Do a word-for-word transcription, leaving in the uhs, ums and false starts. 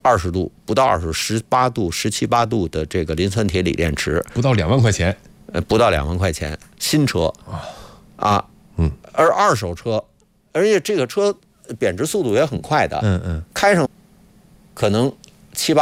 二十度不到二十，十八度、十七八度的这个磷酸铁锂电池， 不到两万块钱， 呃，不到两万块钱，新车啊，嗯，而二手车，而且这个车贬值速度也很快的， 嗯嗯， 开上可能七八。